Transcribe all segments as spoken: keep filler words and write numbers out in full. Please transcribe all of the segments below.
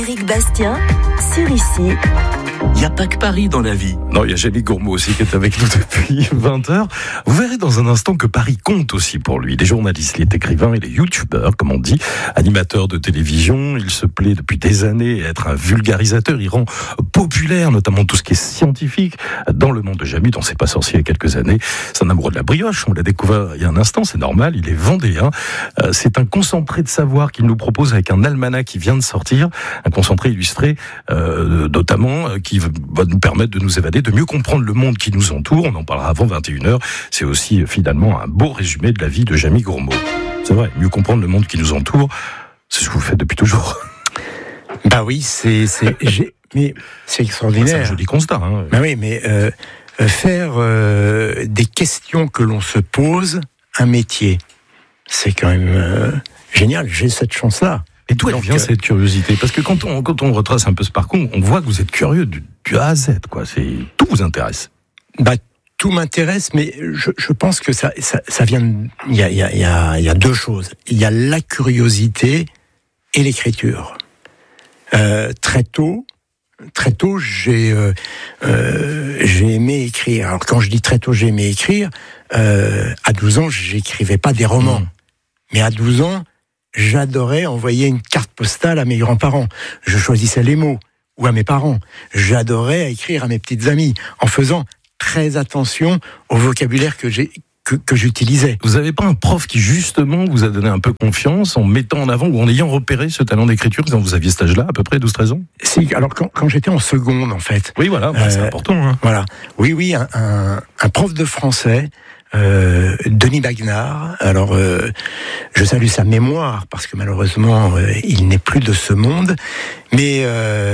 Éric Bastien, sur ici. Il n'y a pas que Paris dans la vie. Non, il y a Jamie Gourmaud aussi qui est avec nous depuis vingt heures. Vous verrez dans un instant que Paris compte aussi pour lui. Il est journaliste, il est écrivain, il est youtubeur, comme on dit, animateur de télévision. Il se plaît depuis des années à être un vulgarisateur. Il rend populaire notamment tout ce qui est scientifique dans le monde de Jamie, dont c'est pas sorcier il y a quelques années. C'est un amoureux de la brioche, on l'a découvert il y a un instant, c'est normal, il est vendéen. C'est un concentré de savoir qu'il nous propose avec un almanach qui vient de sortir, un concentré illustré euh, notamment, euh, qui va nous permettre de nous évader, de mieux comprendre le monde qui nous entoure. On en parlera avant vingt et une heures. C'est aussi finalement un beau résumé de la vie de Jamie Gourmaud. C'est vrai, mieux comprendre le monde qui nous entoure, c'est ce que vous faites depuis toujours. Bah oui, c'est c'est j'ai, mais c'est extraordinaire. C'est un joli constat. Hein. Bah oui, mais euh, faire euh, des questions que l'on se pose un métier, c'est quand même euh, génial. J'ai cette chance-là. Et d'où elle vient, euh, cette curiosité? Parce que quand on, quand on retrace un peu ce parcours, on voit que vous êtes curieux du, du A à Z, quoi. C'est, tout vous intéresse. Bah, tout m'intéresse, mais je, je pense que ça, ça, ça vient. Il y a, il y a, il y a, il y a deux choses. Il y a la curiosité et l'écriture. Euh, très tôt, très tôt, j'ai, euh, euh, j'ai aimé écrire. Alors, quand je dis très tôt, j'ai aimé écrire, euh, à douze ans, j'écrivais pas des romans. Mmh. Mais à douze ans, j'adorais envoyer une carte postale à mes grands-parents. Je choisissais les mots, ou à mes parents. J'adorais écrire à mes petites amies, en faisant très attention au vocabulaire que j'ai, que, que j'utilisais. Vous n'avez pas un prof qui, justement, vous a donné un peu confiance en mettant en avant, ou en ayant repéré ce talent d'écriture quand vous aviez cet âge-là, à peu près douze treize ans? Si, alors quand, quand j'étais en seconde, en fait. Oui, voilà, bah, euh, c'est important. Hein. Voilà. Oui, oui, un, un, un prof de français, Euh, Denis Bagnard. Alors, euh, je salue sa mémoire parce que malheureusement, euh, il n'est plus de ce monde. Mais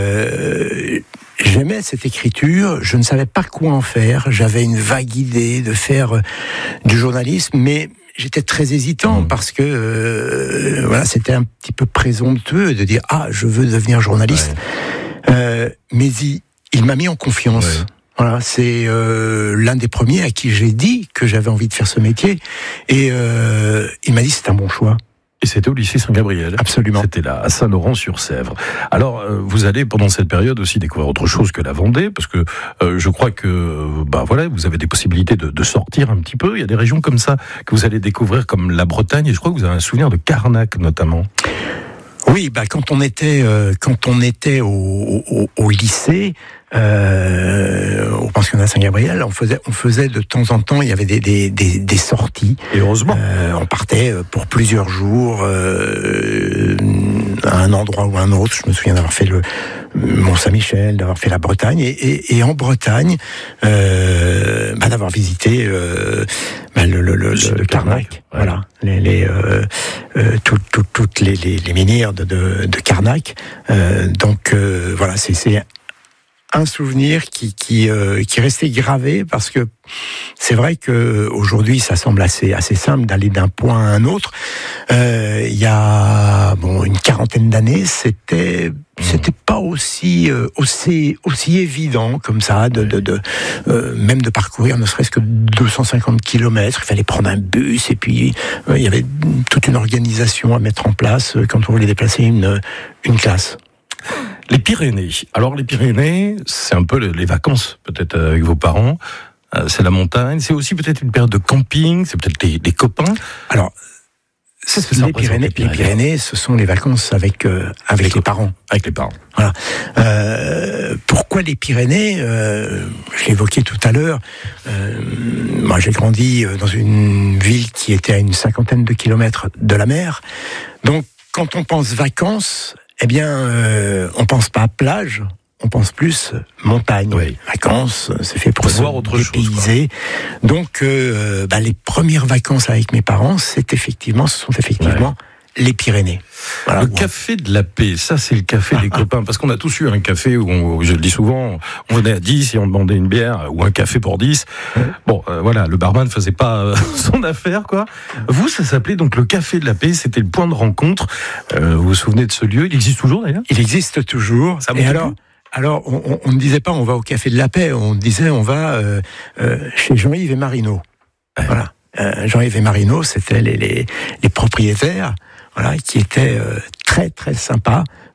euh, j'aimais cette écriture. Je ne savais pas quoi en faire. J'avais une vague idée de faire euh, du journalisme, mais j'étais très hésitant mmh. parce que euh, voilà, c'était un petit peu présomptueux de dire ah, je veux devenir journaliste. Ouais. Euh, mais il, il m'a mis en confiance. Ouais. Voilà, c'est euh, l'un des premiers à qui j'ai dit que j'avais envie de faire ce métier, et euh, il m'a dit c'est un bon choix. Et c'était au lycée Saint-Gabriel. Absolument. C'était là, à Saint-Laurent-sur-Sèvre. Alors, euh, vous allez pendant cette période aussi découvrir autre chose que la Vendée, parce que euh, je crois que, bah voilà, vous avez des possibilités de, de sortir un petit peu. Il y a des régions comme ça que vous allez découvrir, comme la Bretagne, et je crois que vous avez un souvenir de Carnac notamment. Oui, bah quand on était euh, quand on était au, au, au lycée, euh, au pensionnat Saint-Gabriel, on faisait on faisait de temps en temps, il y avait des des des, des sorties. Et heureusement, euh, on partait pour plusieurs jours euh, à un endroit ou à un autre. Je me souviens d'avoir fait le Mont-Saint-Michel, d'avoir fait la Bretagne, et, et, et en Bretagne, euh, bah, d'avoir visité euh, bah, le, le, le, le, le Carnac. Ouais. Voilà, les, les euh, euh, toutes tout, toutes les, les, les menhirs de, de, de Carnac. Euh, donc euh, voilà, c'est, c'est un souvenir qui qui euh, qui restait gravé, parce que c'est vrai que aujourd'hui ça semble assez assez simple d'aller d'un point à un autre. Euh, il y a bon une quarantaine d'années, c'était c'était pas aussi euh, aussi aussi évident comme ça de de, de euh, même de parcourir ne serait-ce que deux cent cinquante kilomètres. Il fallait prendre un bus, et puis euh, il y avait toute une organisation à mettre en place quand on voulait déplacer une une classe. Les Pyrénées. Alors les Pyrénées, c'est un peu les vacances peut-être avec vos parents. C'est la montagne. C'est aussi peut-être une période de camping. C'est peut-être les, les copains. Alors, c'est ce que ça les, Pyrénées, les Pyrénées. Les Pyrénées, ce sont les vacances avec euh, avec les, les parents. Avec les parents. Voilà. Euh, pourquoi les Pyrénées? euh, Je l'ai évoqué tout à l'heure. Euh, moi, j'ai grandi dans une ville qui était à une cinquantaine de kilomètres de la mer. Donc, quand on pense vacances, eh bien, euh, on pense pas plage, on pense plus montagne. Oui. Vacances, c'est fait pour, pour se voir autre dépayser. Chose, donc, euh, bah, les premières vacances avec mes parents, c'est effectivement, ce sont effectivement ouais. les Pyrénées. Voilà, le ouais. café de la paix, ça c'est le café des copains, parce qu'on a tous eu un café où, on, je le dis souvent, on venait à dix et on demandait une bière, ou un café pour dix. Ouais. Bon, euh, voilà, le barman ne faisait pas euh, son affaire, quoi. Vous, ça s'appelait donc le café de la paix, c'était le point de rencontre. Euh, vous vous souvenez de ce lieu? Il existe toujours d'ailleurs? Il existe toujours. Ça et alors Alors, on, on ne disait pas on va au Café de la Paix, on disait on va euh, euh, chez Jean-Yves et Marino. Ouais. Voilà. Euh, Jean-Yves et Marino, c'était les, les, les propriétaires, voilà, qui étaient euh, très très sympas.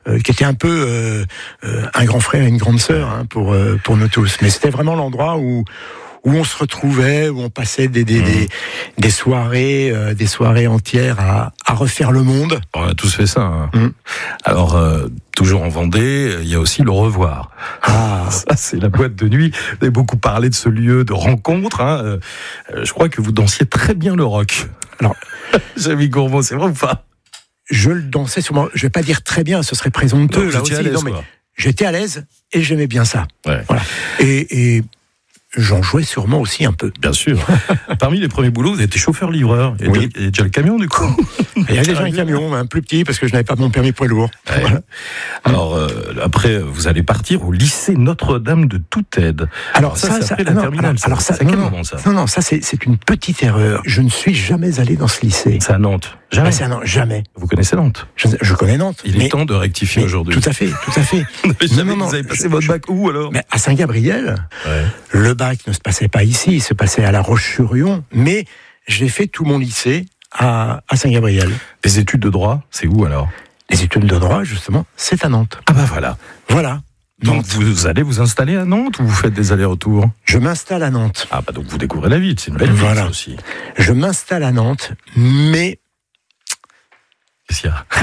euh, qui était un peu euh, euh, un grand frère et une grande sœur hein, pour euh, pour nous tous. Mais c'était vraiment l'endroit où où on se retrouvait, où on passait des des, mmh. des, des soirées, euh, des soirées entières à, à refaire le monde. On a tous fait ça. Hein. Mmh. Alors, euh, toujours en Vendée, il y a aussi le Revoir. Ah, ça c'est la boîte de nuit. Vous avez beaucoup parlé de ce lieu de rencontre. Hein. Euh, je crois que vous dansiez très bien le rock. Alors, Jamie Gourmaud, c'est vrai ou pas? Je le dansais sûrement. Je vais pas dire très bien, ce serait présomptueux. Non, là aussi. À l'aise, non, mais j'étais à l'aise et j'aimais bien ça. Ouais. Voilà. Et, et j'en jouais sûrement aussi un peu. Bien sûr. Parmi les premiers boulots, vous avez été chauffeur-livreur. Il y a oui. déjà, déjà le camion, du coup. Il y a déjà un camion, un plus petit, parce que je n'avais pas mon permis poids lourd. Ouais. Voilà. Alors, euh, après, vous allez partir au lycée Notre-Dame de Toute-Aide. Alors, alors ça, ça, c'est ça après ah la terminale. Alors, ça, c'est à quel non, moment, ça Non, non, ça, c'est, c'est une petite erreur. Je ne suis jamais allé dans ce lycée. C'est à Nantes. Jamais. Ah, c'est à Nantes, jamais. Vous connaissez Nantes? Je, je connais Nantes. Il mais, est temps de rectifier mais, aujourd'hui. Tout à fait, tout à fait. non, non, non, vous avez passé je, votre bac où, alors? Mais à Saint-Gabriel, ouais. Le bac ne se passait pas ici, il se passait à La Roche-sur-Yon, mais j'ai fait tout mon lycée à, à Saint-Gabriel. Les études de droit, c'est où, alors? Les études de droit, justement, c'est à Nantes. Ah bah voilà. Voilà. Donc Nantes. vous allez vous installer à Nantes ou vous faites des allers-retours? Je m'installe à Nantes. Ah bah donc vous découvrez la ville, c'est une belle ville voilà. ça aussi. Je m'installe à Nantes, mais... Qu'est-ce qu'il y a?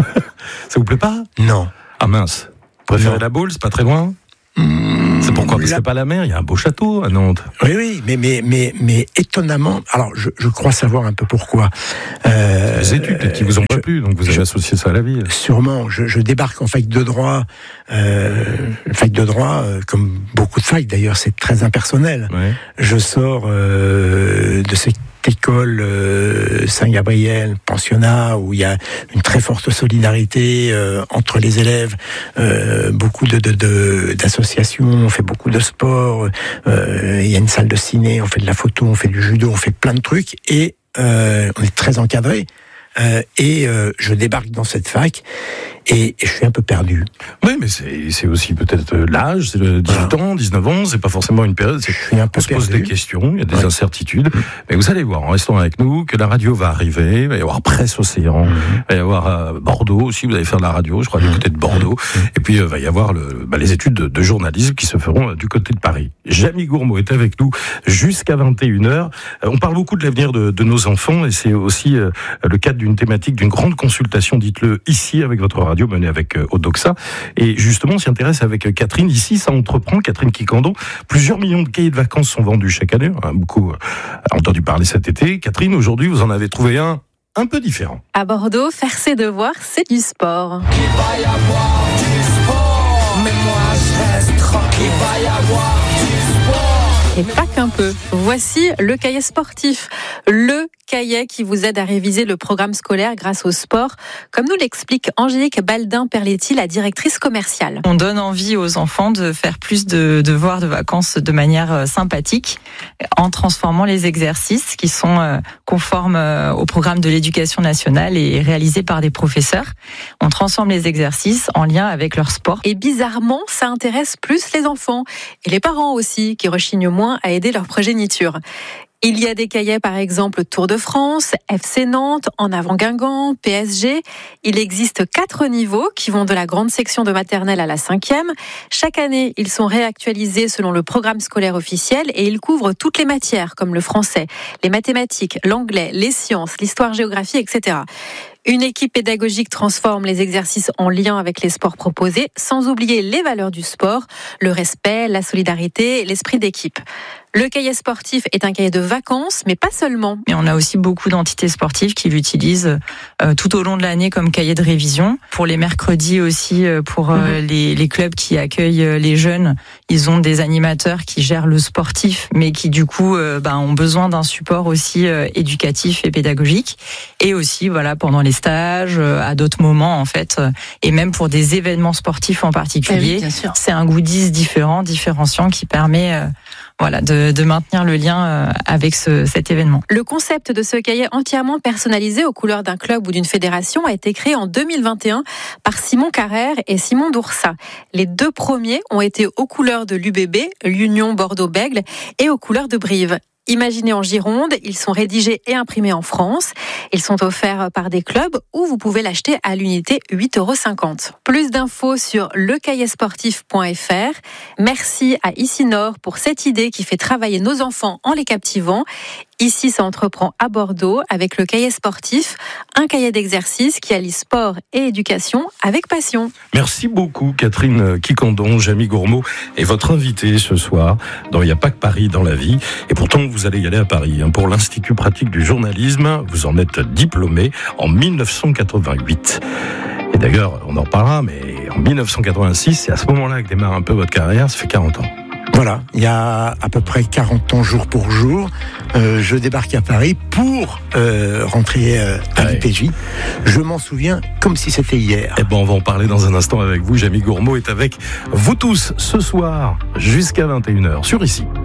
Ça vous plaît pas? Non. Ah mince. Vous préférez non. la Baule, c'est pas très loin? Mmh, c'est pourquoi? Parce la... que c'est pas la mer, il y a un beau château à Nantes. Oui, oui, mais, mais, mais, mais étonnamment, alors je, je crois savoir un peu pourquoi. Euh, les études peut-être qui vous ont je, pas plu, donc vous avez je, associé ça à la vie. Sûrement, je, je débarque en fac de droit, euh, fac de droit, euh, comme beaucoup de facs d'ailleurs, c'est très impersonnel. Ouais. Je sors euh, de cette école euh, Saint-Gabriel, pensionnat, où il y a une très forte solidarité euh, entre les élèves, euh, beaucoup de, de, de, d'associations, on fait beaucoup de sport, euh, il y a une salle de ciné, on fait de la photo, on fait du judo, on fait plein de trucs, et euh, on est très encadré. Euh, et euh, je débarque dans cette fac et, et je suis un peu perdu. Oui, mais c'est, c'est aussi peut-être l'âge, c'est le dix-huit voilà. ans, dix-neuf ans, c'est pas forcément une période. C'est, je suis un peu on se pose perdu. des questions, il y a des ouais. incertitudes. Mmh. Mais vous allez voir, en restant avec nous, que la radio va arriver, il va y avoir Presse Océan, mmh. il va y avoir euh, Bordeaux aussi, vous allez faire de la radio, je crois, du côté de Bordeaux. Mmh. Et puis, il euh, va y avoir le, bah, les études de, de journalisme qui se feront euh, du côté de Paris. Jamie Gourmaud est avec nous jusqu'à vingt et une heures. Euh, on parle beaucoup de l'avenir de, de nos enfants et c'est aussi euh, le cadre d'une thématique, d'une grande consultation, dites-le, ici, avec votre radio, menée avec euh, Odoxa. Et justement, on s'y intéresse avec euh, Catherine. Ici, ça entreprend, Catherine Quiquendon. Plusieurs millions de cahiers de vacances sont vendus chaque année. On a beaucoup euh, entendu parler cet été. Catherine, aujourd'hui, vous en avez trouvé un un peu différent. À Bordeaux, faire ses devoirs, c'est du sport. Il va y avoir du sport, mais moi je reste tranquille. Il va y avoir du sport. Et pas qu'un peu. Voici le cahier sportif. Le cahier qui vous aide à réviser le programme scolaire grâce au sport, comme nous l'explique Angélique Baldin-Perletti, la directrice commerciale. On donne envie aux enfants de faire plus de devoirs de vacances de manière sympathique en transformant les exercices qui sont conformes au programme de l'éducation nationale et réalisés par des professeurs. On transforme les exercices en lien avec leur sport. Et bizarrement, ça intéresse plus les enfants et les parents aussi, qui rechignent moins à aider leur progéniture. Il y a des cahiers, par exemple, Tour de France, F C Nantes, En avant Guingamp, P S G. Il existe quatre niveaux qui vont de la grande section de maternelle à la cinquième. Chaque année, ils sont réactualisés selon le programme scolaire officiel et ils couvrent toutes les matières, comme le français, les mathématiques, l'anglais, les sciences, l'histoire-géographie, et cetera. Une équipe pédagogique transforme les exercices en lien avec les sports proposés, sans oublier les valeurs du sport, le respect, la solidarité, l'esprit d'équipe. Le cahier sportif est un cahier de vacances, mais pas seulement. Et on a aussi beaucoup d'entités sportives qui l'utilisent euh, tout au long de l'année comme cahier de révision. Pour les mercredis aussi, euh, pour euh, mmh. les, les clubs qui accueillent euh, les jeunes, ils ont des animateurs qui gèrent le sportif, mais qui du coup euh, bah, ont besoin d'un support aussi euh, éducatif et pédagogique. Et aussi, voilà, pendant les stages, euh, à d'autres moments en fait, euh, et même pour des événements sportifs en particulier, oui, c'est un goodies différent, différenciant qui permet euh, Voilà, de, de maintenir le lien avec ce, cet événement. Le concept de ce cahier entièrement personnalisé aux couleurs d'un club ou d'une fédération a été créé en deux mille vingt et un par Simon Carrère et Simon Doursat. Les deux premiers ont été aux couleurs de l'U B B, l'Union Bordeaux-Bègles, et aux couleurs de Brive. Imaginés en Gironde, ils sont rédigés et imprimés en France. Ils sont offerts par des clubs ou vous pouvez l'acheter à l'unité huit euros cinquante. Plus d'infos sur le cahier sportif point f r. Merci à Ici Nord pour cette idée qui fait travailler nos enfants en les captivant. Ici, ça entreprend à Bordeaux avec le cahier sportif, un cahier d'exercice qui allie sport et éducation avec passion. Merci beaucoup Catherine Quiquendon. Jamie Gourmaud est votre invitée ce soir dans Il n'y a pas que Paris dans la vie. Et pourtant, vous allez y aller à Paris. Pour l'Institut pratique du journalisme, vous en êtes diplômé en dix-neuf cent quatre-vingt-huit. Et d'ailleurs, on en reparlera, mais en dix-neuf cent quatre-vingt-six, c'est à ce moment-là que démarre un peu votre carrière, ça fait quarante ans. Voilà, il y a à peu près quarante ans jour pour jour, euh, je débarque à Paris pour euh, rentrer euh, à ouais. l'I P J. Je m'en souviens comme si c'était hier. Eh ben, on va en parler dans un instant avec vous. Jamie Gourmaud est avec vous tous ce soir jusqu'à vingt et une heures sur Ici.